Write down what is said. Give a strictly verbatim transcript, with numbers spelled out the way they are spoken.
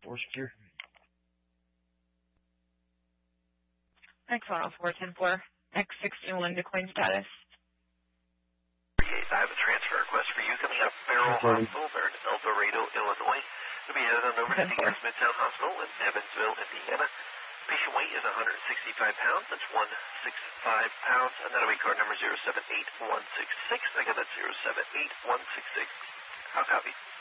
four secure. X one oh four ten four, X sixty-one to claim status. I have a transfer request for you coming out of Farrell Hospital there in El Dorado, Illinois. You'll be headed on over to the East Midtown Hospital in Evansville, Indiana. Patient weight is one hundred sixty-five pounds. That's one hundred sixty-five pounds. And that'll be card number zero seven eight one six six. I got that zero seven eight one six six. How copy?